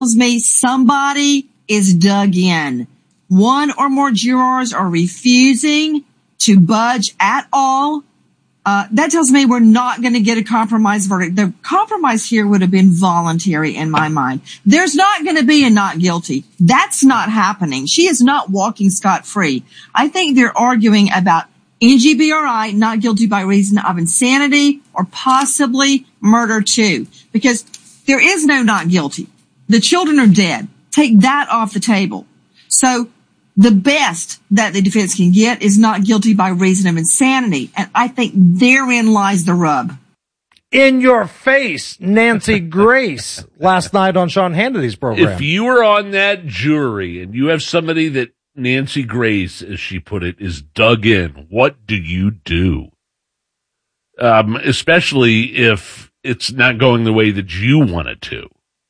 me somebody is dug in. One or more jurors are refusing to budge at all. That tells me we're not going to get a compromise verdict. The compromise here would have been voluntary in my mind. There's not going to be a not guilty. That's not happening. She is not walking scot-free. I think they're arguing about NGBRI, not guilty by reason of insanity or possibly murder too, because there is no not guilty. The children are dead. Take that off the table. So the best that the defense can get is not guilty by reason of insanity. And I think therein lies the rub. In your face, Nancy Grace, last night on Sean Hannity's program. If you were on that jury and you have somebody that Nancy Grace, as she put it, is dug in, what do you do? Especially if it's not going the way that you want it to.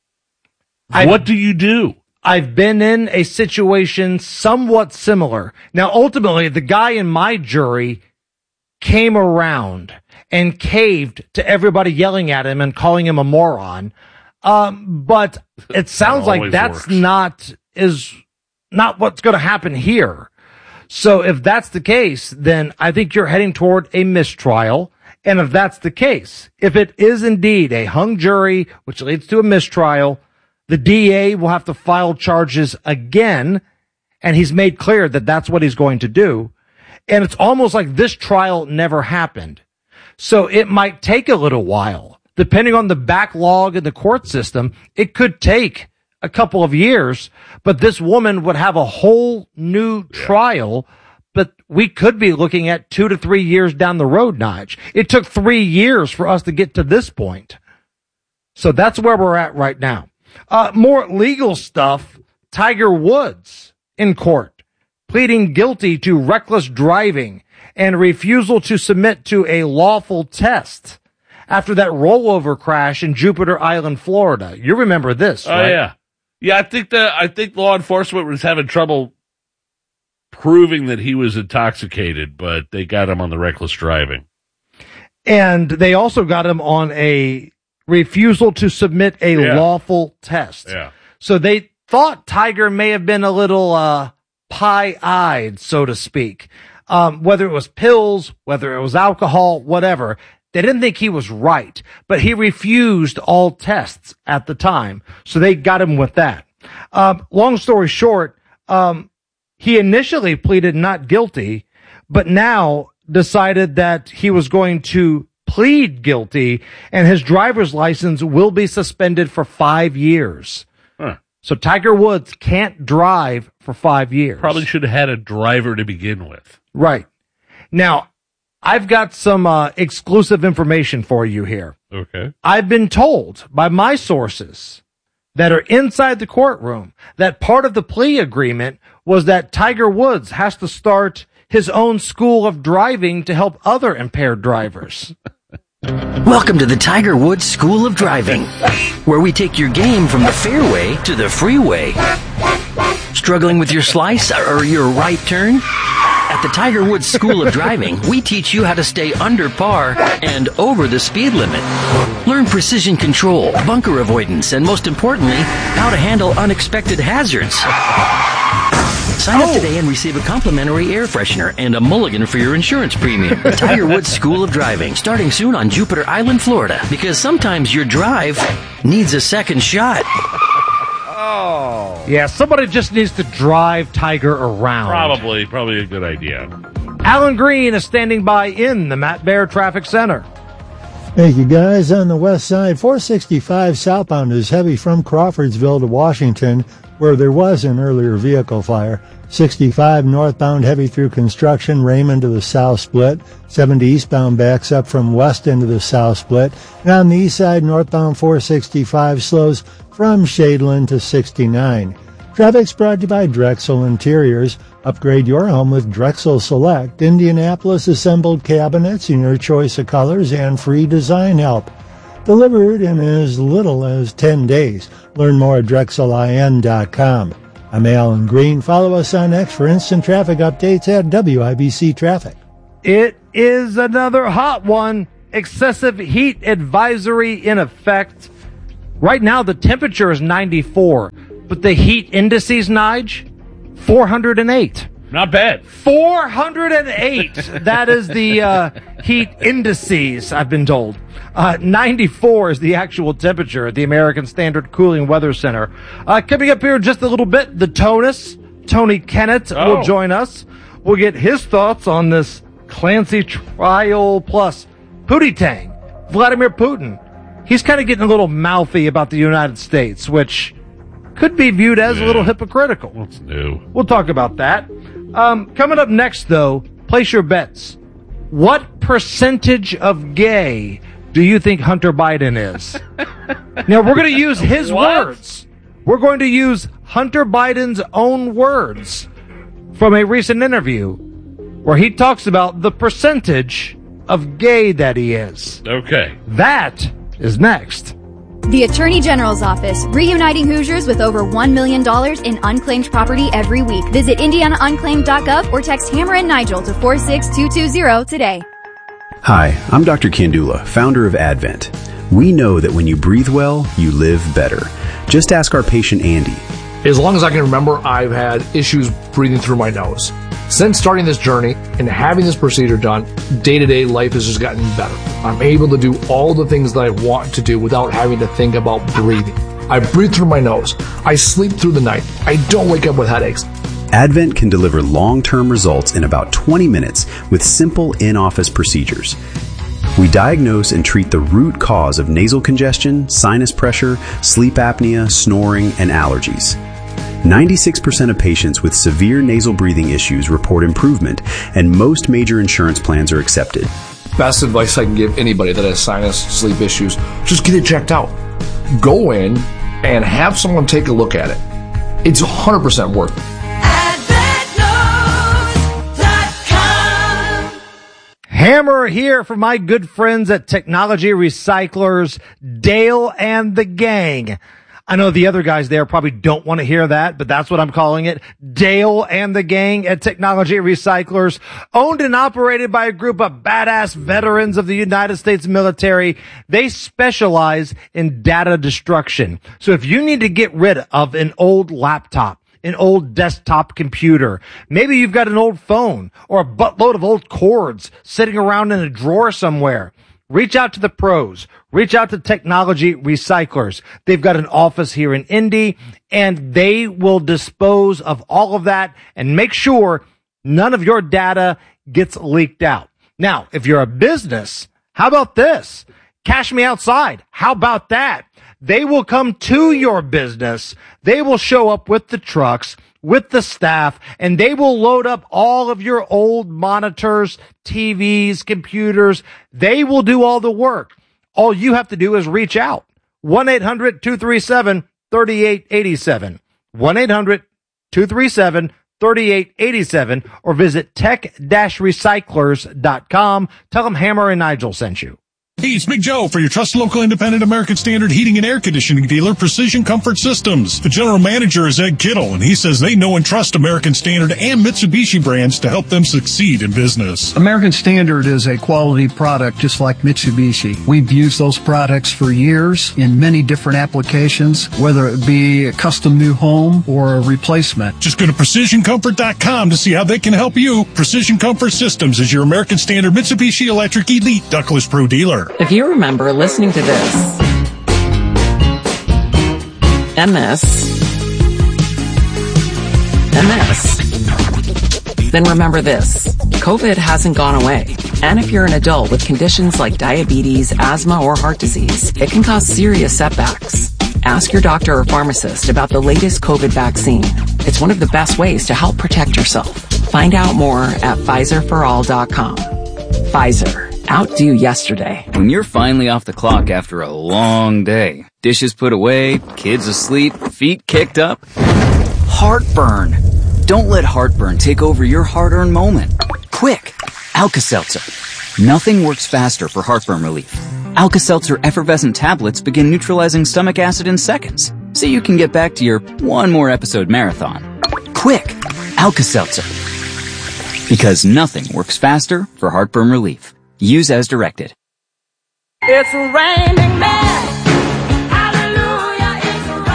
What do you do? I've been in a situation somewhat similar. Now, ultimately, the guy in my jury came around and caved to everybody yelling at him and calling him a moron. But it sounds like that's not what's going to happen here. So if that's the case, then I think you're heading toward a mistrial. And if that's the case, if it is indeed a hung jury, which leads to a mistrial, the DA will have to file charges again, and he's made clear that that's what he's going to do. And it's almost like this trial never happened. So it might take a little while. Depending on the backlog in the court system, it could take a couple of years, but this woman would have a whole new trial. But we could be looking at 2 to 3 years down the road, Nige. It took 3 years for us to get to this point. So that's where we're at right now. More legal stuff. Tiger Woods in court, pleading guilty to reckless driving and refusal to submit to a lawful test after that rollover crash in Jupiter Island, Florida. You remember this, right? Oh, yeah. Yeah, I think law enforcement was having trouble proving that he was intoxicated, but they got him on the reckless driving. And they also got him on a refusal to submit a lawful test. Yeah. So they thought Tiger may have been a little pie-eyed, so to speak. Whether it was pills, whether it was alcohol, whatever. They didn't think he was right, but he refused all tests at the time. So they got him with that. Long story short, he initially pleaded not guilty, but now decided that he was going to plead guilty, and his driver's license will be suspended for 5 years. Huh. So Tiger Woods can't drive for 5 years. Probably should have had a driver to begin with. Right. Now, I've got some exclusive information for you here. Okay. I've been told by my sources that are inside the courtroom that part of the plea agreement was that Tiger Woods has to start his own school of driving to help other impaired drivers. Welcome to the Tiger Woods School of Driving, where we take your game from the fairway to the freeway. Struggling with your slice or your right turn? At the Tiger Woods School of Driving, we teach you how to stay under par and over the speed limit. Learn precision control, bunker avoidance, and most importantly, how to handle unexpected hazards. Sign up today and receive a complimentary air freshener and a mulligan for your insurance premium. The Tiger Woods School of Driving, starting soon on Jupiter Island, Florida. Because sometimes your drive needs a second shot. Oh. Yeah, somebody just needs to drive Tiger around. Probably a good idea. Alan Green is standing by in the Matt Bear Traffic Center. Thank you, guys. On the west side, 465 southbound is heavy from Crawfordsville to Washington, where there was an earlier vehicle fire. 65 northbound heavy through construction, Raymond to the south split. 70 eastbound backs up from Weston to the south split. And on the east side, northbound 465 slows from Shadeland to 69. Traffic's brought to you by Drexel Interiors. Upgrade your home with Drexel Select, Indianapolis assembled cabinets in your choice of colors and free design help. Delivered in as little as 10 days. Learn more at DrexelIN.com. I'm Alan Green. Follow us on X for instant traffic updates at WIBC Traffic. It is another hot one. Excessive heat advisory in effect. Right now, the temperature is 94, but the heat indices, Nige, 408. Not bad. 408. That is the heat indices, I've been told. 94 is the actual temperature at the American Standard Cooling Weather Center. Coming up here in just a little bit, the Tony Kennett will join us. We'll get his thoughts on this Clancy trial plus Pootie Tang. Vladimir Putin. He's kind of getting a little mouthy about the United States, which could be viewed as a little hypocritical. What's new? We'll talk about that. Coming up next, though, place your bets. What percentage of gay do you think Hunter Biden is? Now, we're going to use his words. We're going to use Hunter Biden's own words from a recent interview where he talks about the percentage of gay that he is. Okay. That is next. The Attorney General's Office, reuniting Hoosiers with over $1 million in unclaimed property every week. Visit indianaunclaimed.gov or text Hammer and Nigel to 46220 today. Hi, I'm Dr. Kandula, founder of Advent. We know that when you breathe well, you live better. Just ask our patient Andy. As long as I can remember, I've had issues breathing through my nose. Since starting this journey and having this procedure done, day-to-day life has just gotten better. I'm able to do all the things that I want to do without having to think about breathing. I breathe through my nose. I sleep through the night. I don't wake up with headaches. Advent can deliver long-term results in about 20 minutes with simple in-office procedures. We diagnose and treat the root cause of nasal congestion, sinus pressure, sleep apnea, snoring, and allergies. 96% of patients with severe nasal breathing issues report improvement, and most major insurance plans are accepted. Best advice I can give anybody that has sinus, sleep issues, just get it checked out. Go in and have someone take a look at it. It's 100% worth it. Hammer here for my good friends at Technology Recyclers, Dale and the gang. I know the other guys there probably don't want to hear that, but that's what I'm calling it. Dale and the gang at Technology Recyclers, owned and operated by a group of badass veterans of the United States military. They specialize in data destruction. So if you need to get rid of an old laptop, an old desktop computer, maybe you've got an old phone or a buttload of old cords sitting around in a drawer somewhere, reach out to the pros. Reach out to Technology Recyclers. They've got an office here in Indy, and they will dispose of all of that and make sure none of your data gets leaked out. Now, if you're a business, how about this? Cash Me Outside. How about that? They will come to your business. They will show up with the trucks, with the staff, and they will load up all of your old monitors, TVs, computers. They will do all the work. All you have to do is reach out. 1-800-237-3887. 1-800-237-3887 or visit tech-recyclers.com. Tell them Hammer and Nigel sent you. Hey, it's Big Joe for your trusted local independent American Standard heating and air conditioning dealer, Precision Comfort Systems. The general manager is Ed Kittle, and he says they know and trust American Standard and Mitsubishi brands to help them succeed in business. American Standard is a quality product just like Mitsubishi. We've used those products for years in many different applications, whether it be a custom new home or a replacement. Just go to PrecisionComfort.com to see how they can help you. Precision Comfort Systems is your American Standard Mitsubishi Electric Elite Ductless Pro dealer. If you remember listening to this, MS, then remember this. COVID hasn't gone away. And if you're an adult with conditions like diabetes, asthma, or heart disease, it can cause serious setbacks. Ask your doctor or pharmacist about the latest COVID vaccine. It's one of the best ways to help protect yourself. Find out more at PfizerForAll.com. Pfizer. Outdo yesterday. When you're finally off the clock after a long day, dishes put away, kids asleep, feet kicked up, heartburn. Don't let heartburn take over your hard-earned moment. Quick, Alka-Seltzer. Nothing works faster for heartburn relief. Alka-Seltzer effervescent tablets begin neutralizing stomach acid in seconds, so you can get back to your one more episode marathon. Quick, Alka-Seltzer. Because nothing works faster for heartburn relief. Use as directed. It's raining men. Hallelujah.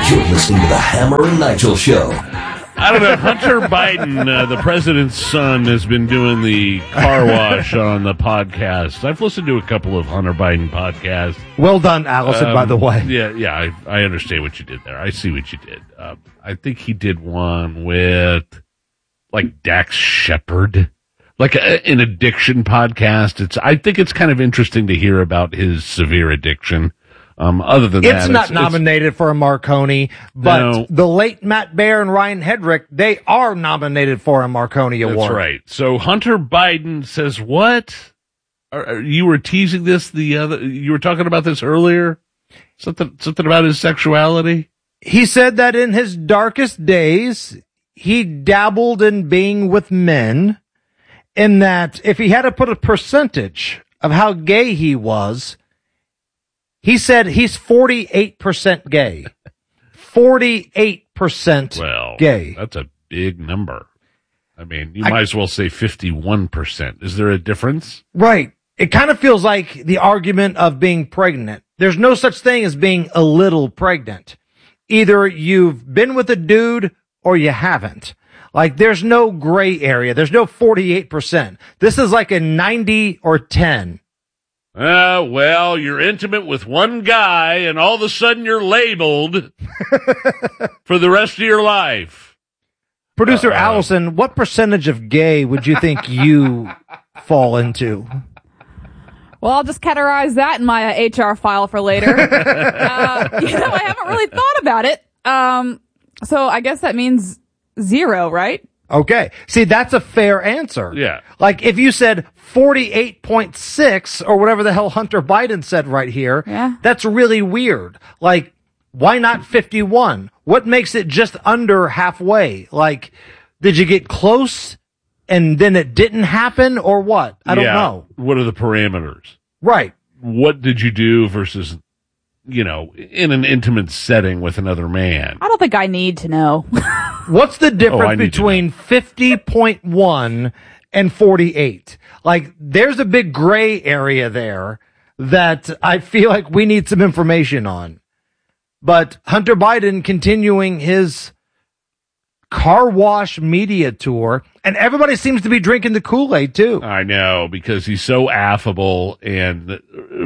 You're listening to the Hammer and Nigel Show. I don't know. Hunter Biden, the president's son, has been doing the car wash on the podcast. I've listened to a couple of Hunter Biden podcasts. Well done, Allison, by the way. Yeah, I understand what you did there. I see what you did. I think he did one with, like, Dax Shepard, like an addiction podcast. I think it's kind of interesting to hear about his severe addiction. Other than that, it's not nominated for a Marconi, but the late Matt Baer and Ryan Hedrick, they are nominated for a Marconi Award. That's right. So Hunter Biden says, what? You were teasing this you were talking about this earlier? Something about his sexuality? He said that in his darkest days, he dabbled in being with men, and that if he had to put a percentage of how gay he was, he said he's 48% gay. 48% gay. That's a big number. I mean, you might as well say 51%. Is there a difference? Right. It kind of feels like the argument of being pregnant. There's no such thing as being a little pregnant. Either you've been with a dude or you haven't. Like, there's no gray area. There's no 48%. This is like a 90 or 10. Well, you're intimate with one guy, and all of a sudden you're labeled for the rest of your life. Producer Allison, what percentage of gay would you think you fall into? Well, I'll just categorize that in my HR file for later. I haven't really thought about it. So I guess that means 0, right? Okay. See, that's a fair answer. Yeah. Like, if you said 48.6 or whatever the hell Hunter Biden said right here, that's really weird. Like, why not 51? What makes it just under halfway? Like, did you get close and then it didn't happen, or what? I don't know. What are the parameters? Right. What did you do versus, in an intimate setting with another man? I don't think I need to know. What's the difference between 50.1 and 48? Like, there's a big gray area there that I feel like we need some information on. But Hunter Biden continuing his car wash media tour, and everybody seems to be drinking the Kool-Aid too. I know, because he's so affable and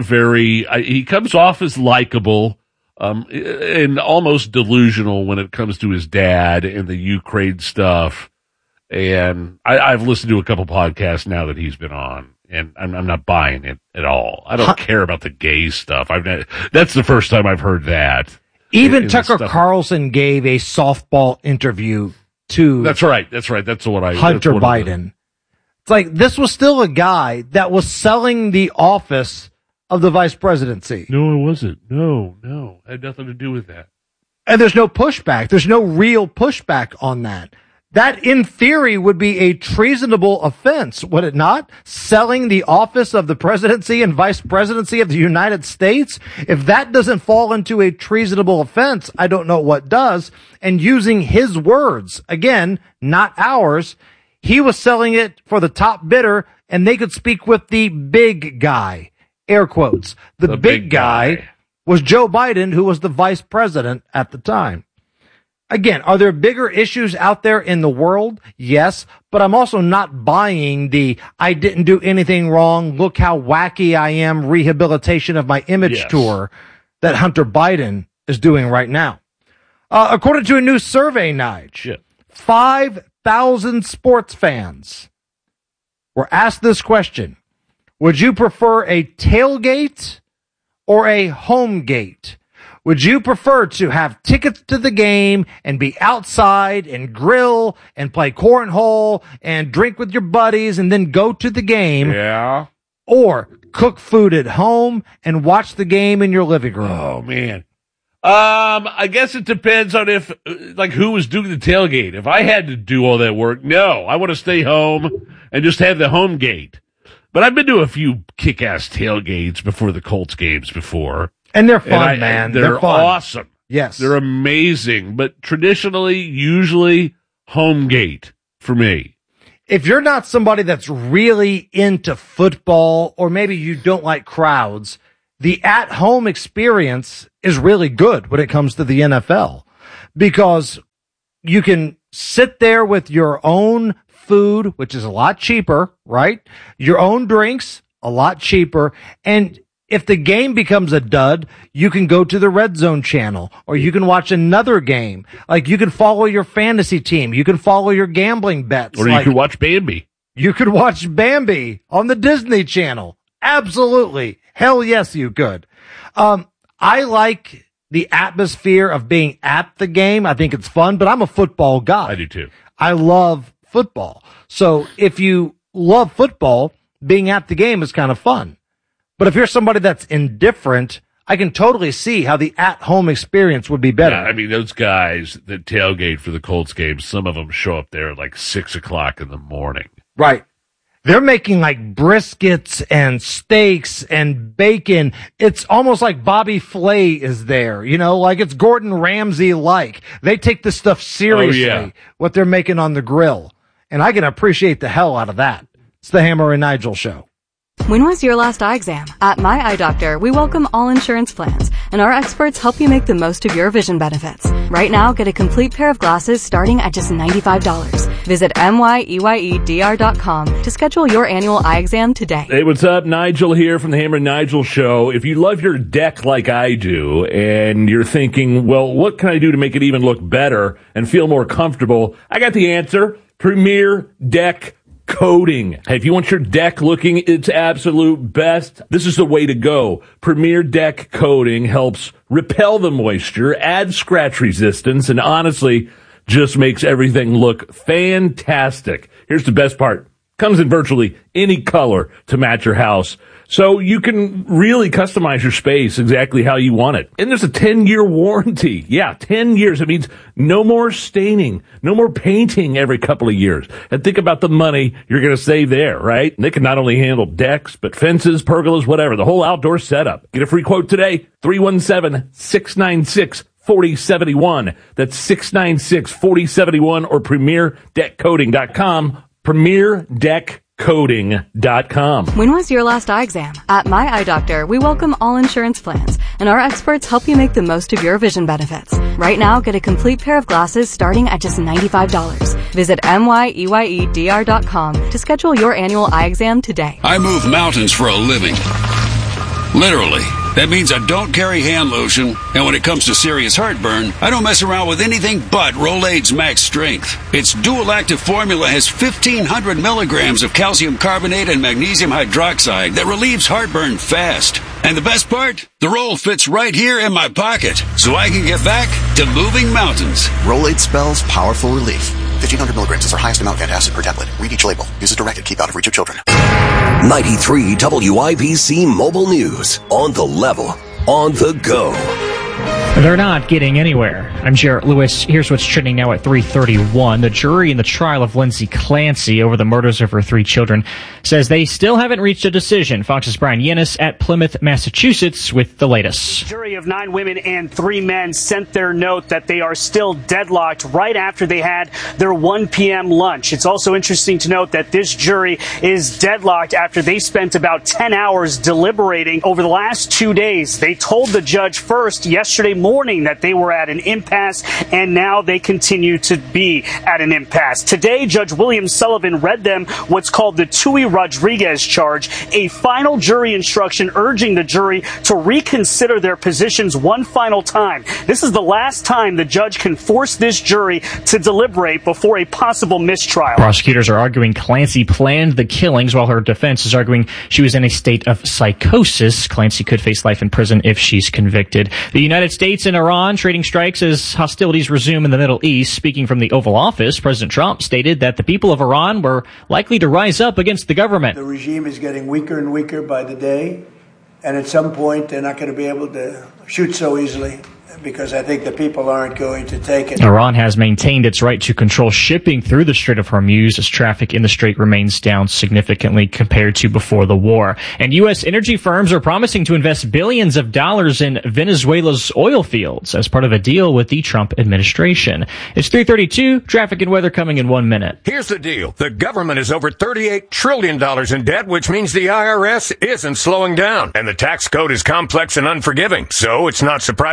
he comes off as likable. And almost delusional when it comes to his dad and the Ukraine stuff. And I've listened to a couple podcasts now that he's been on, and I'm not buying it at all. I don't care about the gay stuff. That's the first time I've heard that. Even Tucker Carlson gave a softball interview to. That's right. That's what Hunter Biden. It's like, this was still a guy that was selling the office of the vice presidency. No, it wasn't. No. It had nothing to do with that. And there's no pushback. There's no real pushback on that. That, in theory, would be a treasonable offense, would it not? Selling the office of the presidency and vice presidency of the United States? If that doesn't fall into a treasonable offense, I don't know what does. And using his words, again, not ours, he was selling it for the top bidder, and they could speak with the big guy. Air quotes. The big guy was Joe Biden, who was the vice president at the time. Again, are there bigger issues out there in the world? Yes, but I'm also not buying the I didn't do anything wrong, look how wacky I am rehabilitation of my image tour that Hunter Biden is doing right now. According to a new survey, Nige, 5,000 sports fans were asked this question. Would you prefer a tailgate or a home gate? Would you prefer to have tickets to the game and be outside and grill and play cornhole and drink with your buddies and then go to the game? Yeah. Or cook food at home and watch the game in your living room? Oh, man. I guess it depends on who was doing the tailgate. If I had to do all that work, no, I want to stay home and just have the home gate. But I've been to a few kick-ass tailgates before the Colts games before. And they're fun, man. They're fun. Awesome. Yes. They're amazing. But traditionally, usually, home gate for me. If you're not somebody that's really into football, or maybe you don't like crowds, the at-home experience is really good when it comes to the NFL. because you can sit there with your own food, which is a lot cheaper, right? Your own drinks, a lot cheaper. And if the game becomes a dud, you can go to the Red Zone channel, or you can watch another game. Like, you can follow your fantasy team. You can follow your gambling bets. Or you can watch Bambi. You could watch Bambi on the Disney Channel. Absolutely. Hell yes, you could. I like the atmosphere of being at the game. I think it's fun, but I'm a football guy. I do too. I love football. So if you love football, being at the game is kind of fun. But if you're somebody that's indifferent, I can totally see how the at-home experience would be better. Yeah, I mean, those guys that tailgate for the Colts games, some of them show up there at like 6 o'clock in the morning. Right. They're making like briskets and steaks and bacon. It's almost like Bobby Flay is there, you know, like it's Gordon Ramsay-like. They take this stuff seriously, what they're making on the grill. And I can appreciate the hell out of that. It's the Hammer and Nigel Show. When was your last eye exam? At My Eye Doctor, we welcome all insurance plans, and our experts help you make the most of your vision benefits. Right now, get a complete pair of glasses starting at just $95. Visit MYEYEDR.com to schedule your annual eye exam today. Hey, what's up? Nigel here from the Hammer and Nigel Show. If you love your deck like I do, and you're thinking, well, what can I do to make it even look better and feel more comfortable? I got the answer. Premier Deck Coating. Hey, if you want your deck looking its absolute best, this is the way to go. Premier Deck Coating helps repel the moisture, add scratch resistance, and honestly, just makes everything look fantastic. Here's the best part. Comes in virtually any color to match your house. So you can really customize your space exactly how you want it. And there's a 10-year warranty. Yeah, 10 years. It means no more staining, no more painting every couple of years. And think about the money you're going to save there, right? And they can not only handle decks, but fences, pergolas, whatever, the whole outdoor setup. Get a free quote today, 317-696-4071. That's 696-4071 or PremierDeckCoating.com. PremierDeckCoating.com. When was your last eye exam? At My Eye Doctor, we welcome all insurance plans, and our experts help you make the most of your vision benefits. Right now, get a complete pair of glasses starting at just $95. Visit MYEYEDR.com to schedule your annual eye exam today. I move mountains for a living. Literally. That means I don't carry hand lotion, and when it comes to serious heartburn, I don't mess around with anything but Rolaids Max Strength. Its dual-active formula has 1,500 milligrams of calcium carbonate and magnesium hydroxide that relieves heartburn fast. And the best part? The roll fits right here in my pocket, so I can get back to moving mountains. Rolaids spells powerful relief. 1,500 milligrams is our highest amount of antacid per tablet. Read each label. Use as directed. Keep out of reach of children. 93 WIBC Mobile News. On the level. On the go. They're not getting anywhere. I'm Jarrett Lewis. Here's what's trending now at 3:31. The jury in the trial of Lindsay Clancy over the murders of her 3 children says they still haven't reached a decision. Fox's Brian Yennis at Plymouth, Massachusetts with the latest. A jury of 9 women and 3 men sent their note that they are still deadlocked right after they had their 1 p.m. lunch. It's also interesting to note that this jury is deadlocked after they spent about 10 hours deliberating over the last 2 days. They told the judge first yesterday morning that they were at an impasse, and now they continue to be at an impasse. Today, Judge William Sullivan read them what's called the Tui Rodriguez charge, a final jury instruction urging the jury to reconsider their positions one final time. This is the last time the judge can force this jury to deliberate before a possible mistrial. Prosecutors are arguing Clancy planned the killings, while her defense is arguing she was in a state of psychosis. Clancy could face life in prison if she's convicted. The United States and Iran trading strikes as hostilities resume in the Middle East. Speaking from the Oval Office, President Trump stated that the people of Iran were likely to rise up against the government. The regime is getting weaker and weaker by the day, and at some point they're not going to be able to shoot so easily, because I think the people aren't going to take it. Iran has maintained its right to control shipping through the Strait of Hormuz as traffic in the strait remains down significantly compared to before the war. And U.S. energy firms are promising to invest billions of dollars in Venezuela's oil fields as part of a deal with the Trump administration. It's 3:32. Traffic and weather coming in 1 minute. Here's the deal. The government is over $38 trillion in debt, which means the IRS isn't slowing down. And the tax code is complex and unforgiving. So it's not surprising if you're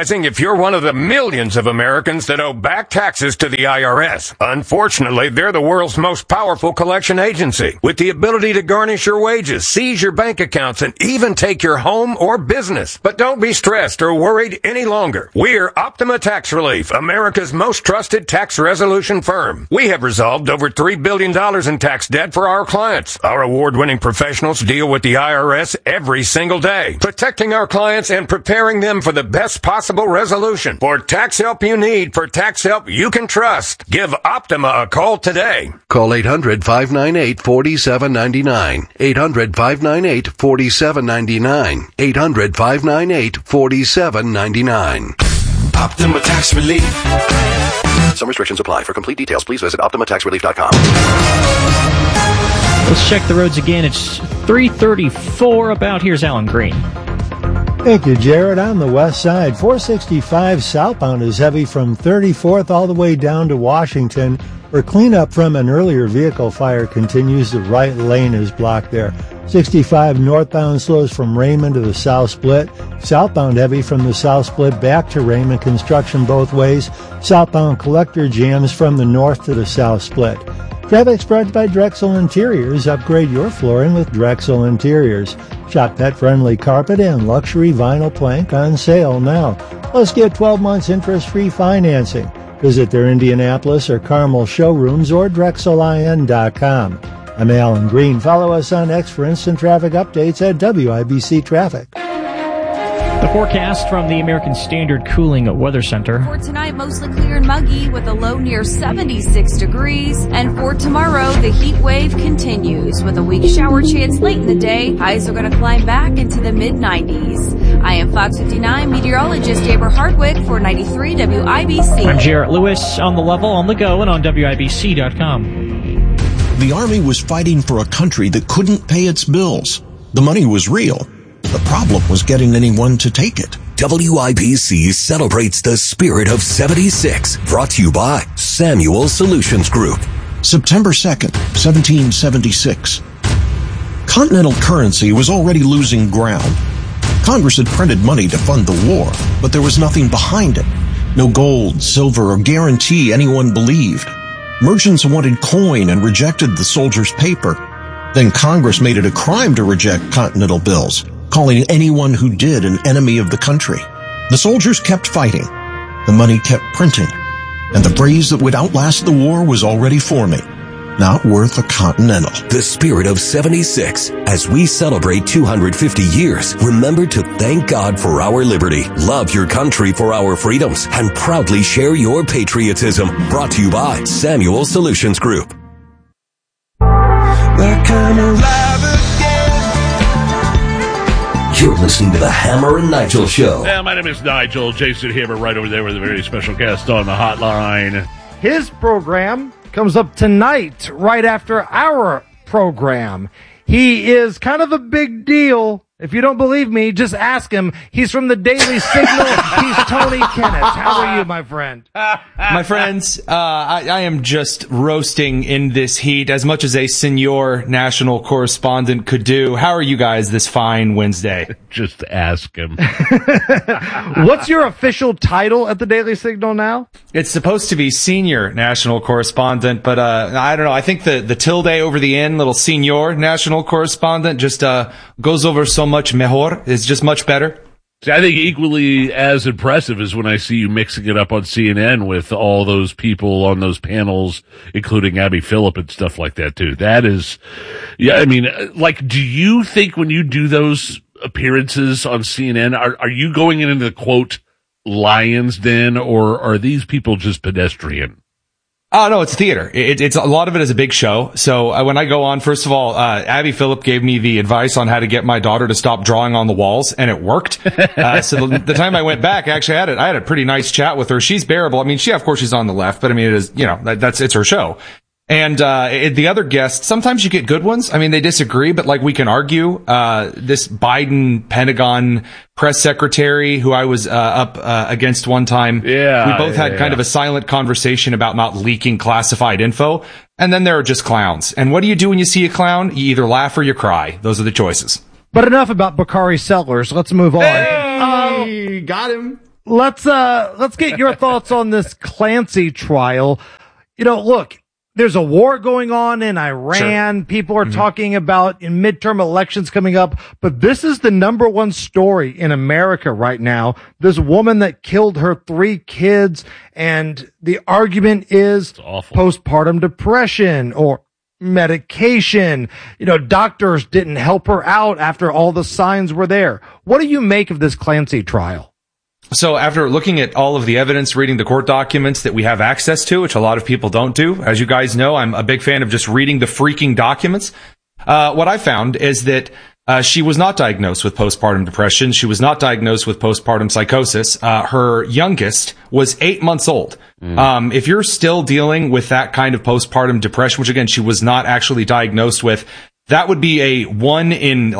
you're one of the millions of Americans that owe back taxes to the IRS. Unfortunately, they're the world's most powerful collection agency, with the ability to garnish your wages, seize your bank accounts, and even take your home or business. But don't be stressed or worried any longer. We're Optima Tax Relief, America's most trusted tax resolution firm. We have resolved over $3 billion in tax debt for our clients. Our award-winning professionals deal with the IRS every single day, protecting our clients and preparing them for the best possible resolution. For tax help you need, for tax help you can trust, give Optima a call today. Call 800-598-4799. 800-598-4799. 800-598-4799. Optima Tax Relief. Some restrictions apply. For complete details, please visit OptimaTaxRelief.com. Let's check the roads again. It's 3:34 about. Here's Alan Green. Thank you, Jared. On the west side, 465 southbound is heavy from 34th all the way down to Washington, where cleanup from an earlier vehicle fire continues. The right lane is blocked there. 65 northbound slows from Raymond to the South Split. Southbound heavy from the South Split back to Raymond. Construction both ways. Southbound collector jams from the north to the South Split. Traffic's brought by Drexel Interiors. Upgrade your flooring with Drexel Interiors. Shop pet-friendly carpet and luxury vinyl plank on sale now. Plus get 12 months interest-free financing. Visit their Indianapolis or Carmel showrooms or DrexelIN.com. I'm Alan Green. Follow us on X for instant traffic updates at WIBC Traffic. The forecast from the American Standard Cooling Weather Center. For tonight, mostly clear and muggy with a low near 76 degrees. And for tomorrow, the heat wave continues with a weak shower chance late in the day. Highs are going to climb back into the mid-90s. I am Fox 59 meteorologist Amber Hardwick for 93 WIBC. I'm Jarrett Lewis on the level, on the go, and on WIBC.com. The Army was fighting for a country that couldn't pay its bills. The money was real. The problem was getting anyone to take it. WIBC celebrates the spirit of 76. Brought to you by Samuel Solutions Group. September 2nd, 1776. Continental currency was already losing ground. Congress had printed money to fund the war, but there was nothing behind it. No gold, silver, or guarantee anyone believed. Merchants wanted coin and rejected the soldiers' paper. Then Congress made it a crime to reject Continental bills, calling anyone who did an enemy of the country. The soldiers kept fighting. The money kept printing. And the breeze that would outlast the war was already forming. Not worth a Continental. The spirit of 76. As we celebrate 250 years, remember to thank God for our liberty, love your country for our freedoms, and proudly share your patriotism. Brought to you by Samuel Solutions Group. You're listening to the Hammer and Nigel Show. Yeah, my name is Nigel. Jason Hammer right over there with a very special guest on the hotline. His program comes up tonight, right after our program. He is kind of a big deal. If you don't believe me, just ask him. He's from the Daily Signal. He's Tony Kennett. How are you, my friend? My friends, I am just roasting in this heat as much as a senior national correspondent could do. How are you guys this fine Wednesday? Just ask him. What's your official title at the Daily Signal now? It's supposed to be senior national correspondent, but I don't know. I think the tilde over the end, little senior national correspondent, just goes over so much mejor. It's just much better. See, I think equally as impressive is when I see you mixing it up on CNN with all those people on those panels, including Abby Phillip and stuff like that too. That is, yeah, I mean, like, do you think when you do those appearances on CNN, are you going into the quote lion's den, or are these people just pedestrian? Oh, no, it's theater. It's a lot of it is a big show. So when I go on, first of all, Abby Phillip gave me the advice on how to get my daughter to stop drawing on the walls, and it worked. So the time I went back, actually, I had a pretty nice chat with her. She's bearable. I mean, of course, she's on the left, but I mean, it is, it's her show. And the other guests, sometimes you get good ones. I mean, they disagree, but like we can argue. This Biden Pentagon press secretary who I was up against one time. Yeah, we both had kind of a silent conversation about not leaking classified info. And then there are just clowns. And what do you do when you see a clown? You either laugh or you cry. Those are the choices. But enough about Bakari Sellers. Let's move on. Hey, got him. let's get your thoughts on this Clancy trial. Look, there's a war going on in Iran. Sure. People are talking about midterm elections coming up, but this is the number one story in America right now. This woman that killed her 3 kids, and the argument is postpartum depression or medication. Doctors didn't help her out after all the signs were there. What do you make of this Clancy trial? So after looking at all of the evidence, reading the court documents that we have access to, which a lot of people don't do, as you guys know, I'm a big fan of just reading the freaking documents. What I found is that she was not diagnosed with postpartum depression. She was not diagnosed with postpartum psychosis. Her youngest was 8 months old. If you're still dealing with that kind of postpartum depression, which again, she was not actually diagnosed with, that would be a 1 in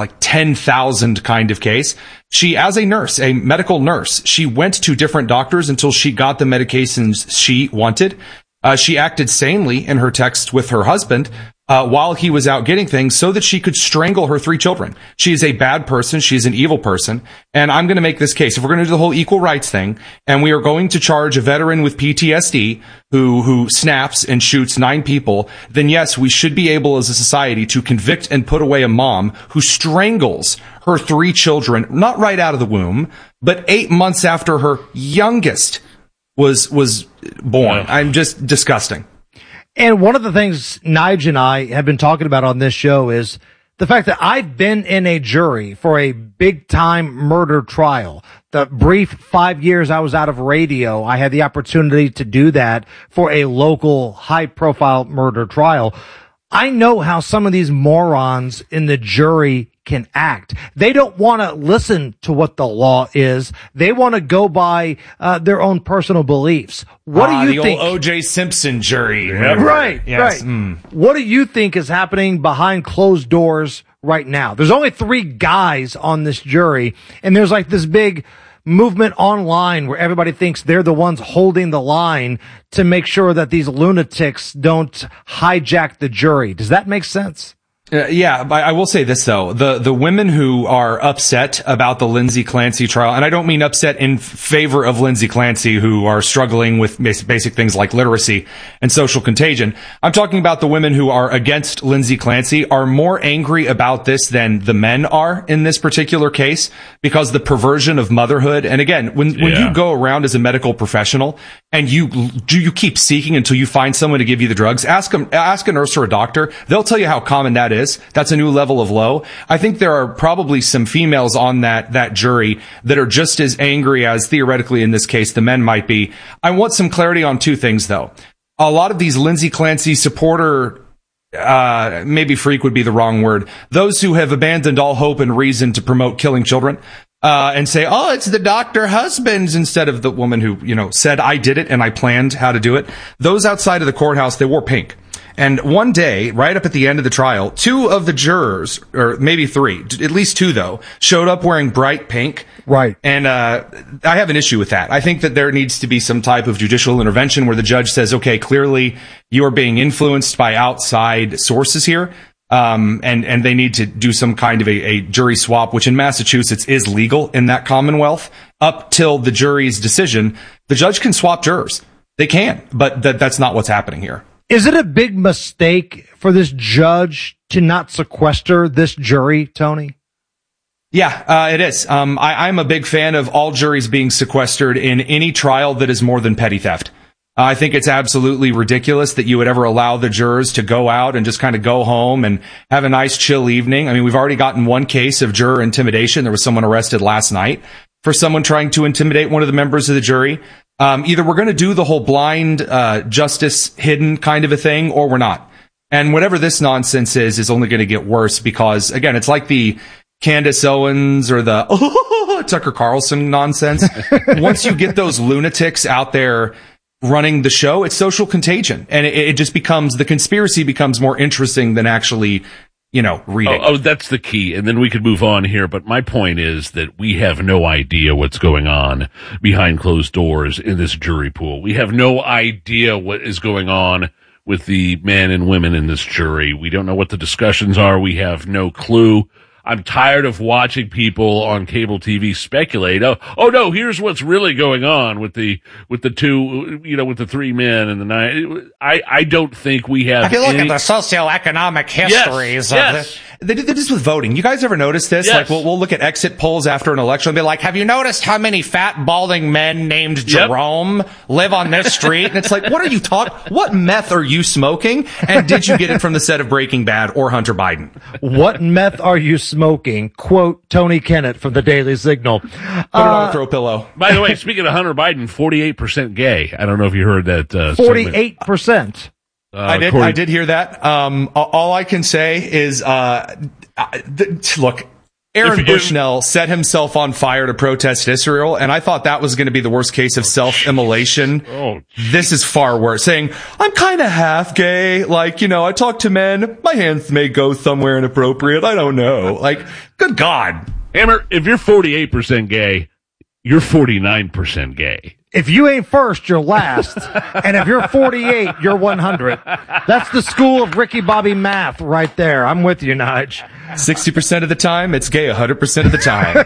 10,000 kind of case. She, as a nurse, a medical nurse, she went to different doctors until she got the medications she wanted. She acted sanely in her text with her husband while he was out getting things so that she could strangle her 3 children. She is a bad person. She's an evil person. And I'm going to make this case. If we're going to do the whole equal rights thing, and we are going to charge a veteran with PTSD who snaps and shoots 9 people, then yes, we should be able as a society to convict and put away a mom who strangles her 3 children, not right out of the womb, but 8 months after her youngest was born. I'm just disgusting. And one of the things Nige and I have been talking about on this show is the fact that I've been in a jury for a big time murder trial. The brief 5 years I was out of radio, I had the opportunity to do that for a local high profile murder trial. I know how some of these morons in the jury can act. They don't want to listen to what the law is. They want to go by their own personal beliefs. What do you think? The old O.J. Simpson jury. Right, yes. right. What do you think is happening behind closed doors right now? There's only 3 guys on this jury, and there's this big movement online where everybody thinks they're the ones holding the line to make sure that these lunatics don't hijack the jury. Does that make sense? Yeah, but I will say this though. The women who are upset about the Lindsay Clancy trial, and I don't mean upset in favor of Lindsay Clancy, who are struggling with basic things like literacy and social contagion. I'm talking about the women who are against Lindsay Clancy are more angry about this than the men are in this particular case, because the perversion of motherhood. And again, when you go around as a medical professional and you keep seeking until you find someone to give you the drugs, ask a nurse or a doctor. They'll tell you how common that is. That's a new level of low. I think there are probably some females on that jury that are just as angry as theoretically in this case the men might be. I want some clarity on 2 things though. A lot of these Lindsay Clancy supporter, maybe freak would be the wrong word, those who have abandoned all hope and reason to promote killing children, and say, oh, it's the doctor husbands instead of the woman who, said I did it and I planned how to do it. Those outside of the courthouse, they wore pink. And one day, right up at the end of the trial, 2 of the jurors, or maybe 3, at least 2 though, showed up wearing bright pink. Right. And I have an issue with that. I think that there needs to be some type of judicial intervention where the judge says, okay, clearly you are being influenced by outside sources here. And they need to do some kind of a jury swap, which in Massachusetts is legal in that Commonwealth. Up till the jury's decision, the judge can swap jurors. They can, but that's not what's happening here. Is it a big mistake for this judge to not sequester this jury, Tony? Yeah, it is. I'm a big fan of all juries being sequestered in any trial that is more than petty theft. I think it's absolutely ridiculous that you would ever allow the jurors to go out and just kind of go home and have a nice chill evening. I mean, we've already gotten 1 case of juror intimidation. There was someone arrested last night for someone trying to intimidate one of the members of the jury. Either we're going to do the whole blind, justice hidden kind of a thing, or we're not. And whatever this nonsense is only going to get worse because, again, it's like the Candace Owens or the Tucker Carlson nonsense. Once you get those lunatics out there running the show, it's social contagion. And it just becomes, the conspiracy becomes more interesting than actually, reading. Oh, that's the key. And then we could move on here. But my point is that we have no idea what's going on behind closed doors in this jury pool. We have no idea what is going on with the men and women in this jury. We don't know what the discussions are. We have no clue. I'm tired of watching people on cable TV speculate. Oh no, here's what's really going on with the two, with the three men and the nine. I don't think we have. If you look at the socioeconomic histories of this. They did this with voting. You guys ever notice this? Yes. Like, we'll look at exit polls after an election and be like, have you noticed how many fat, balding men named Jerome live on this street? And it's like, what are you what meth are you smoking? And did you get it from the set of Breaking Bad or Hunter Biden? What meth are you smoking? Quote Tony Kennett from the Daily Signal. Put it on a throw pillow. By the way, speaking of Hunter Biden, 48% gay. I don't know if you heard that. 48%. I did hear that. All I can say is, look, Aaron Bushnell set himself on fire to protest Israel, and I thought that was going to be the worst case of self-immolation. This is far worse. Saying, I'm kind of half gay. Like, I talk to men. My hands may go somewhere inappropriate. I don't know. Like, good God. Hammer, if you're 48% gay, you're 49% gay. If you ain't first, you're last. And if you're 48, you're 100. That's the school of Ricky Bobby math right there. I'm with you, Nige. 60% of the time, it's gay 100% of the time.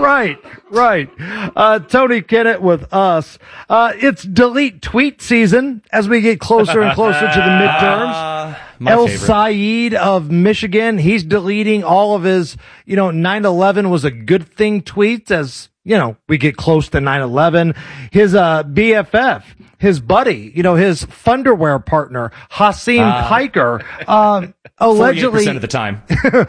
Right. Tony Kennett with us. It's delete tweet season as we get closer and closer to the midterms. El Said of Michigan, he's deleting all of his, 9/11 was a good thing tweets as, we get close to 9/11. His BFF, his buddy, his Funderwear partner, Hasim Piker, allegedly 48% of the time.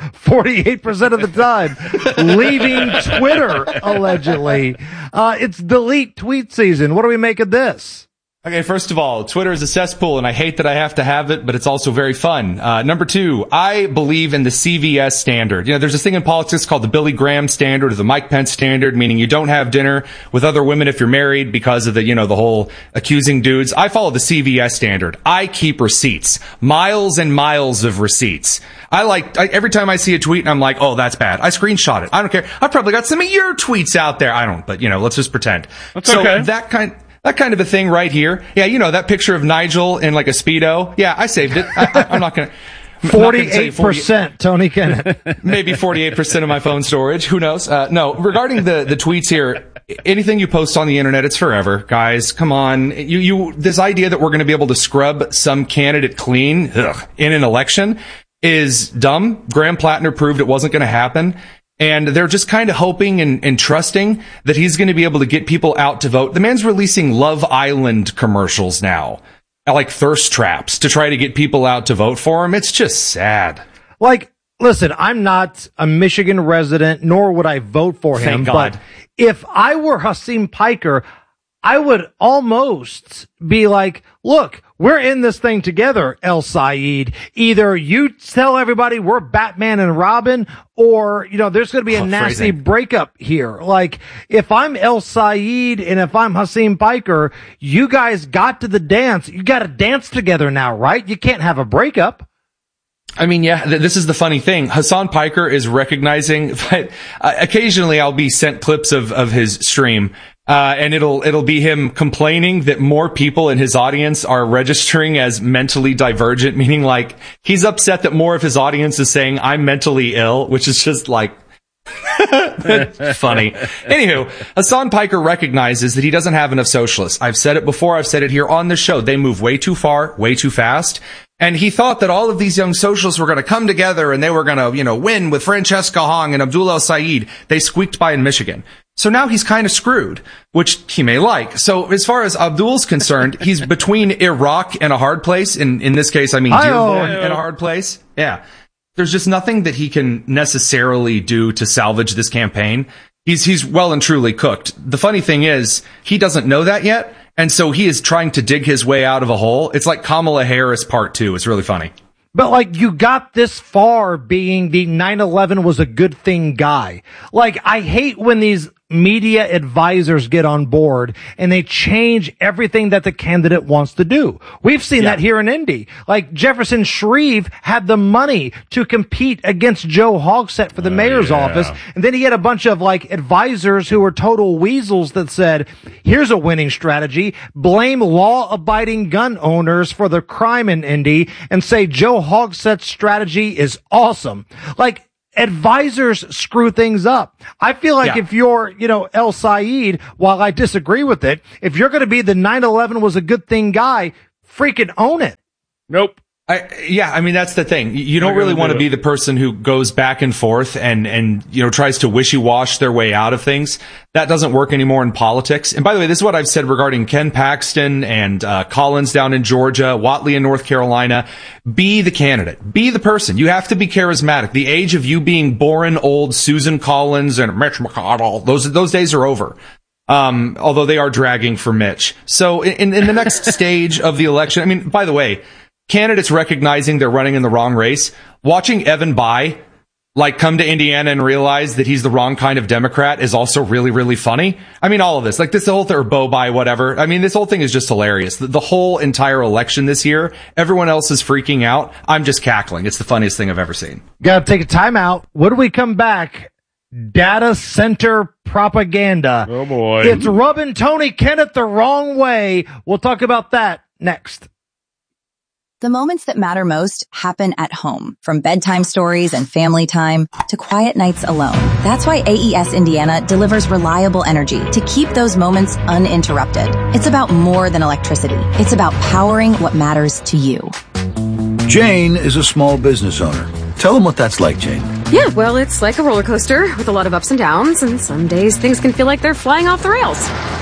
48% of the time leaving Twitter, allegedly. It's delete tweet season. What do we make of this? Okay, first of all, Twitter is a cesspool, and I hate that I have to have it, but it's also very fun. Number two, I believe in the CVS standard. There's this thing in politics called the Billy Graham standard or the Mike Pence standard, meaning you don't have dinner with other women if you're married because of the whole accusing dudes. I follow the CVS standard. I keep receipts. Miles and miles of receipts. Every time I see a tweet and I'm like, oh, that's bad, I screenshot it. I don't care. I probably got some of your tweets out there. I don't, but let's just pretend. That's okay. That kind of a thing right here. Yeah, that picture of Nigel in like a Speedo. Yeah, I saved it. I'm not going to. 48%, Tony Kennett. Maybe 48% of my phone storage. Who knows? No, regarding the tweets here, anything you post on the internet, it's forever. Guys, come on. This idea that we're going to be able to scrub some candidate clean in an election is dumb. Graham Plattner proved it wasn't going to happen. And they're just kind of hoping and trusting that he's going to be able to get people out to vote. The man's releasing Love Island commercials now, like thirst traps, to try to get people out to vote for him. It's just sad. Listen, I'm not a Michigan resident, nor would I vote for him. Thank God. But if I were Hasim Piker, I would almost be like, look, we're in this thing together, El Said. Either you tell everybody we're Batman and Robin, or, there's going to be a nasty breakup here. Like, if I'm El Said and if I'm Hasim Piker, you guys got to the dance. You got to dance together now, right? You can't have a breakup. I mean, yeah, this is the funny thing. Hassan Piker is recognizing that occasionally I'll be sent clips of his stream. And it'll be him complaining that more people in his audience are registering as mentally divergent, meaning like he's upset that more of his audience is saying I'm mentally ill, which is just like funny. Anywho, Hassan Piker recognizes that he doesn't have enough socialists. I've said it before. I've said it here on the show. They move way too far, way too fast. And he thought that all of these young socialists were going to come together and they were going to, win with Francesca Hong and Abdul El Said. They squeaked by in Michigan. So now he's kind of screwed, which he may like. So as far as Abdul's concerned, he's between Iraq and a hard place. In this case, I mean, Dearborn and a hard place. Yeah. There's just nothing that he can necessarily do to salvage this campaign. He's well and truly cooked. The funny thing is, he doesn't know that yet. And so he is trying to dig his way out of a hole. It's like Kamala Harris Part 2. It's really funny. But you got this far being the 9/11 was a good thing guy. I hate when these media advisors get on board and they change everything that the candidate wants to do. We've seen that here in Indy. Jefferson Shreve had the money to compete against Joe Hogsett for the mayor's office. And then he had a bunch of advisors who were total weasels that said, here's a winning strategy. Blame law-abiding gun owners for the crime in Indy and say Joe Hogsett's strategy is awesome. advisors screw things up. I feel like if you're, El Said, while I disagree with it, if you're going to be the 9/11 was a good thing guy, freaking own it. Nope. I mean, that's the thing. You don't really want to be the person who goes back and forth and tries to wishy-wash their way out of things. That doesn't work anymore in politics. And by the way, this is what I've said regarding Ken Paxton and Collins down in Georgia, Whatley in North Carolina. Be the candidate. Be the person. You have to be charismatic. The age of you being boring old Susan Collins and Mitch McConnell, those days are over. Although they are dragging for Mitch. So in the next stage of the election, I mean, by the way, candidates recognizing they're running in the wrong race, watching Evan Bayh come to Indiana and realize that he's the wrong kind of Democrat is also really, really funny. I mean, all of this, this whole thing, or Bo Bayh, whatever. I mean, this whole thing is just hilarious. The whole entire election this year, everyone else is freaking out. I'm just cackling. It's the funniest thing I've ever seen. Gotta take a time out. When we come back, data center propaganda. Oh boy. It's rubbing Tony Kennett the wrong way. We'll talk about that next. The moments that matter most happen at home, from bedtime stories and family time to quiet nights alone. That's why AES Indiana delivers reliable energy to keep those moments uninterrupted. It's about more than electricity. It's about powering what matters to you. Jane is a small business owner. Tell them what that's like, Jane. Yeah, well, it's like a roller coaster with a lot of ups and downs, and some days things can feel like they're flying off the rails.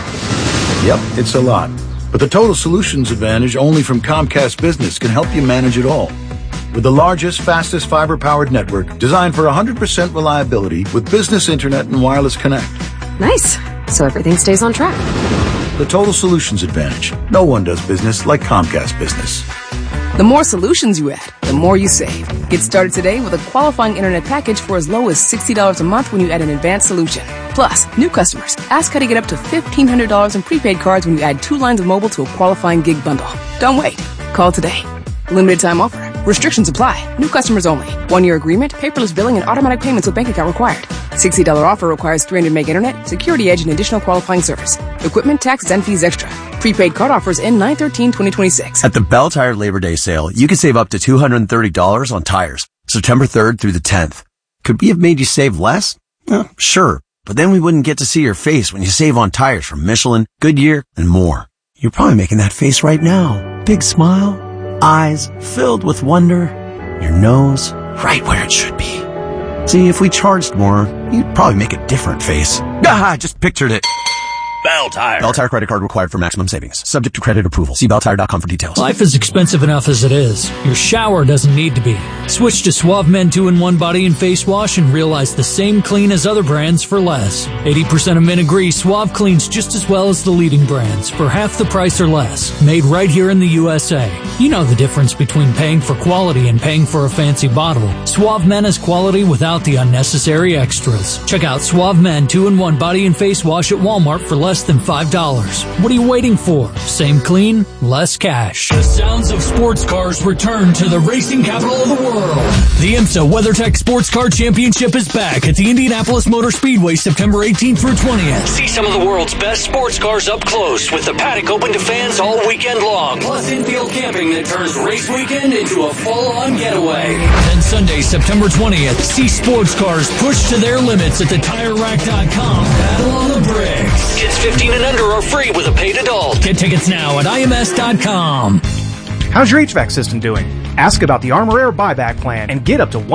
Yep, it's a lot. But the Total Solutions Advantage only from Comcast Business can help you manage it all. With the largest, fastest fiber-powered network designed for 100% reliability with business internet and wireless connect. Nice. So everything stays on track. The Total Solutions Advantage. No one does business like Comcast Business. The more solutions you add, the more you save. Get started today with a qualifying internet package for as low as $60 a month when you add an advanced solution. Plus, new customers, ask how to get up to $1,500 in prepaid cards when you add 2 lines of mobile to a qualifying gig bundle. Don't wait. Call today. Limited time offer. Restrictions apply. New customers only. 1-year agreement, paperless billing, and automatic payments with bank account required. $60 offer requires 300 meg internet, security edge, and additional qualifying service. Equipment, taxes, and fees extra. Prepaid card offers end 9/13/2026. At the Bell Tire Labor Day sale, you can save up to $230 on tires, September 3rd through the 10th. Could we have made you save less? Sure, but then we wouldn't get to see your face when you save on tires from Michelin, Goodyear, and more. You're probably making that face right now. Big smile, eyes filled with wonder, your nose right where it should be. See, if we charged more, you'd probably make a different face. I just pictured it. Bell Tire. Bell Tire credit card required for maximum savings. Subject to credit approval. See belltire.com for details. Life is expensive enough as it is. Your shower doesn't need to be. Switch to Suave Men 2-in-1 Body and Face Wash and realize the same clean as other brands for less. 80% of men agree Suave cleans just as well as the leading brands for half the price or less. Made right here in the USA. You know the difference between paying for quality and paying for a fancy bottle. Suave Men is quality without the unnecessary extras. Check out Suave Men 2-in-1 Body and Face Wash at Walmart for less than $5. What are you waiting for? Same clean, less cash. The sounds of sports cars return to the racing capital of the world. The IMSA WeatherTech Sports Car Championship is back at the Indianapolis Motor Speedway September 18th through 20th. See some of the world's best sports cars up close with the paddock open to fans all weekend long. Plus infield camping that turns race weekend into a full-on getaway. Then Sunday, September 20th, see sports cars pushed to their limits at the TireRack.com Battle on the Bricks. Kids 15 and under are free with a paid adult. Get tickets now at IMS.com. How's your HVAC system doing? Ask about the Armor Air buyback plan and get up to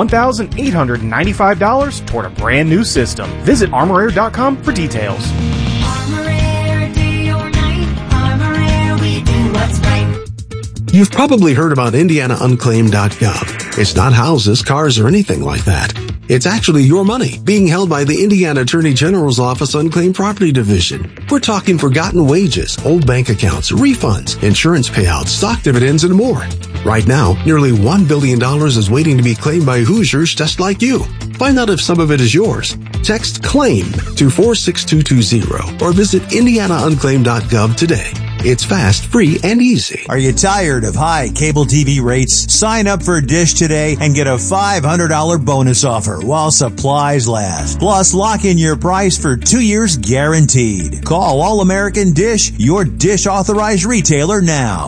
$1,895 toward a brand new system. Visit ArmorAir.com for details. Armor Air, day or night. Armor Air, we do what's right. You've probably heard about IndianaUnclaimed.gov. It's not houses, cars, or anything like that. It's actually your money being held by the Indiana Attorney General's Office Unclaimed Property Division. We're talking forgotten wages, old bank accounts, refunds, insurance payouts, stock dividends, and more. Right now, nearly $1 billion is waiting to be claimed by Hoosiers just like you. Find out if some of it is yours. Text CLAIM to 46220 or visit IndianaUnclaimed.gov today. It's fast, free, and easy. Are you tired of high cable TV rates? Sign up for Dish today and get a $500 bonus offer while supplies last. Plus, lock in your price for 2 years guaranteed. Call All American Dish, your Dish authorized retailer now.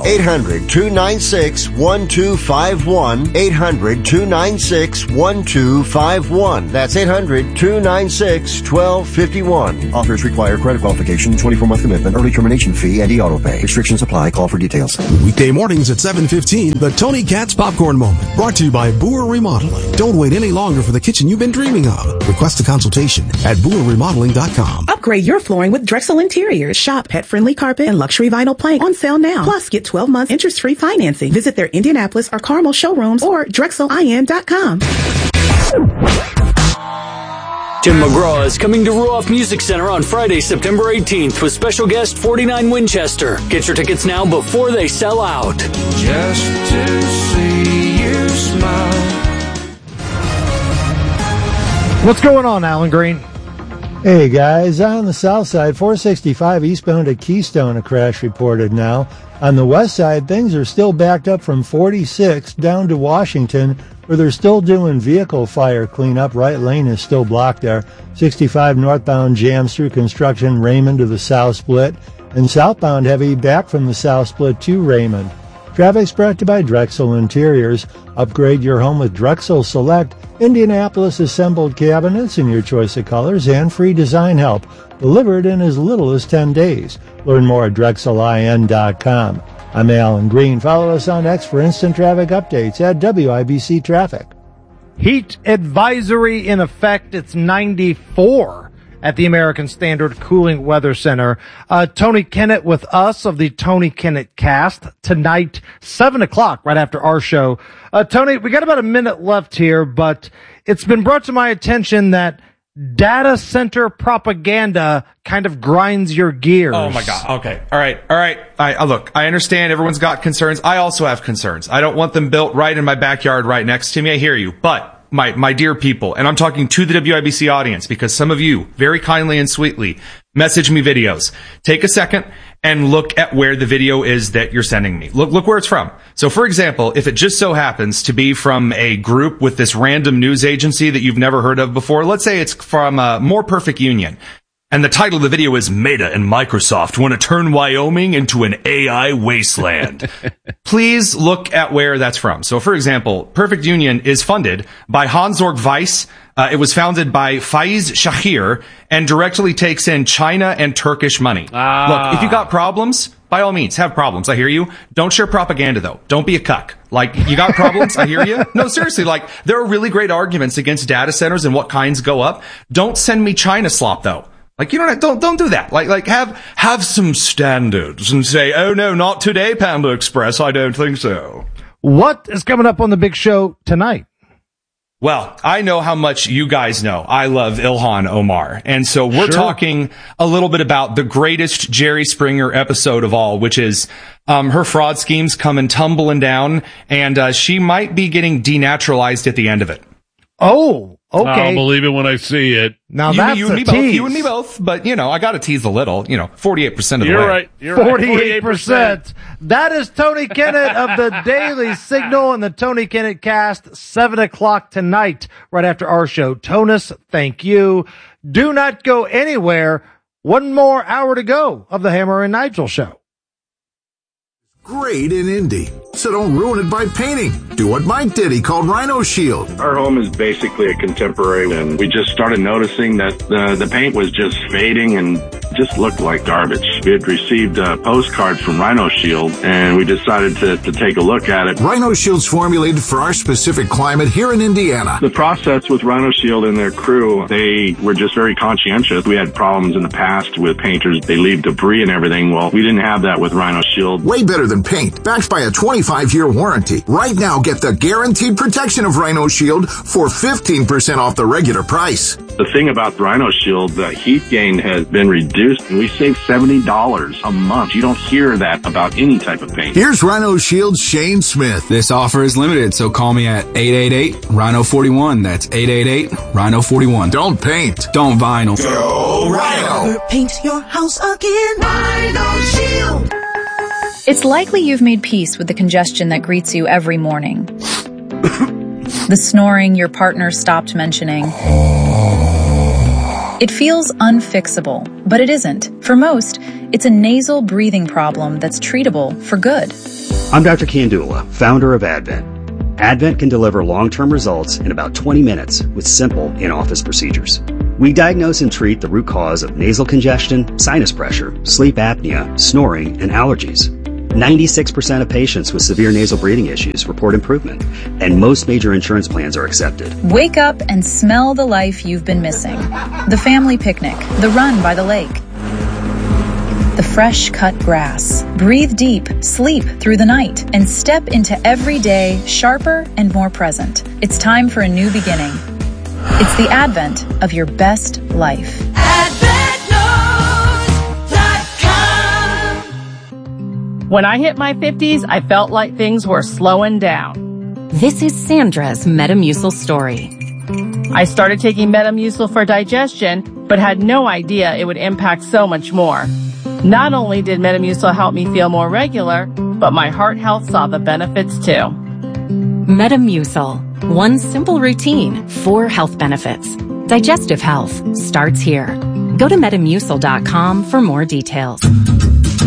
800-296-1251. 800-296-1251. That's 800-296-1251. Offers require credit qualification, 24-month commitment, early termination fee, and e-auto pay. Restrictions apply. Call for details. Weekday mornings at 7:15, the Tony Katz Popcorn Moment. Brought to you by Boer Remodeling. Don't wait any longer for the kitchen you've been dreaming of. Request a consultation at BoerRemodeling.com. Upgrade your flooring with Drexel Interiors. Shop pet-friendly carpet and luxury vinyl plank on sale now. Plus, get 12 months interest-free financing. Visit their Indianapolis or Carmel showrooms or DrexelIN.com. Tim McGraw is coming to Ruoff Music Center on Friday, September 18th with special guest 49 Winchester. Get your tickets now before they sell out. Just to see you smile. What's going on, Alan Green? Hey guys, on the south side, 465 eastbound at Keystone, a crash reported now. On the west side, things are still backed up from 46 down to Washington, where they're still doing vehicle fire cleanup. Right lane is still blocked there. 65 northbound jams through construction, Raymond to the south split, and southbound heavy back from the south split to Raymond. Traffic's brought to you by Drexel Interiors. Upgrade your home with Drexel Select, Indianapolis assembled cabinets in your choice of colors, and free design help delivered in as little as 10 days. Learn more at DrexelIN.com. I'm Alan Green. Follow us on X for instant traffic updates at WIBC Traffic. Heat advisory in effect. It's 94 at the American Standard Cooling Weather Center. Tony Kennett with us of the Tony Kennett Cast tonight, 7 o'clock, right after our show. Tony, we got about a minute left here, but it's been brought to my attention that data center propaganda kind of grinds your gears. Oh my God. Okay. All right. Look, I understand everyone's got concerns. I also have concerns. I don't want them built right in my backyard right next to me. I hear you. But my dear people, and I'm talking to the WIBC audience because some of you very kindly and sweetly message me videos. Take a second and look at where the video is that you're sending me. Look where it's from. So for example, if it just so happens to be from a group with this random news agency that you've never heard of before, let's say it's from More Perfect Union. And the title of the video is Meta and Microsoft Want to Turn Wyoming into an AI Wasteland. Please look at where that's from. So, for example, Perfect Union is funded by Hans-Jörg Weiss. It was founded by Faiz Shahir and directly takes in China and Turkish money. Look, if you got problems, by all means, have problems. I hear you. Don't share propaganda, though. Don't be a cuck. Like, you got problems? I hear you. No, seriously, like, there are really great arguments against data centers and what kinds go up. Don't send me China slop, though. Like, you don't do that. Like, have some standards and say, oh no, not today, Panda Express. I don't think so. What is coming up on the big show tonight? Well, I know how much you guys know. I love Ilhan Omar. And so we're talking a little bit about the greatest Jerry Springer episode of all, which is, her fraud schemes coming tumbling down, and, she might be getting denaturalized at the end of it. Oh, okay. I'll believe it when I see it. Now that's you and me both. You and me both. But, I got to tease a little. 48% of the way. You're right. 48%. That is Tony Kennett of the Daily Signal and the Tony Kennett Cast, 7 o'clock tonight, right after our show. Tonus, thank you. Do not go anywhere. One more hour to go of the Hammer and Nigel show. Great in Indy, so don't ruin it by painting. Do what Mike did. He called Rhino Shield. Our home is basically a contemporary, and we just started noticing that the paint was just fading and just looked like garbage. We had received postcards from Rhino Shield, and we decided to take a look at it. Rhino Shield's formulated for our specific climate here in Indiana. The process with Rhino Shield and their crew, they were just very conscientious. We had problems in the past with painters. They leave debris and everything. Well, we didn't have that with Rhino Shield. Way better than paint, backed by a 25-year warranty. Right now, get the guaranteed protection of Rhino Shield for 15% off the regular price. The thing about Rhino Shield, the heat gain has been reduced, and we save $70 a month. You don't hear that about any type of paint. Here's Rhino Shield's Shane Smith. This offer is limited, so call me at 888-RHINO-41. That's 888-RHINO-41. Don't paint. Don't vinyl. Go Rhino. Paint your house again. Rhino Shield. It's likely you've made peace with the congestion that greets you every morning. The snoring your partner stopped mentioning. It feels unfixable, but it isn't. For most, it's a nasal breathing problem that's treatable for good. I'm Dr. Kandula, founder of Advent. Advent can deliver long-term results in about 20 minutes with simple in-office procedures. We diagnose and treat the root cause of nasal congestion, sinus pressure, sleep apnea, snoring, and allergies. 96% of patients with severe nasal breathing issues report improvement, and most major insurance plans are accepted. Wake up and smell the life you've been missing. The family picnic, the run by the lake, the fresh cut grass. Breathe deep, sleep through the night, and step into every day sharper and more present. It's time for a new beginning. It's the advent of your best life. When I hit my 50s, I felt like things were slowing down. This is Sandra's Metamucil story. I started taking Metamucil for digestion, but had no idea it would impact so much more. Not only did Metamucil help me feel more regular, but my heart health saw the benefits too. Metamucil. One simple routine, 4 health benefits. Digestive health starts here. Go to Metamucil.com for more details.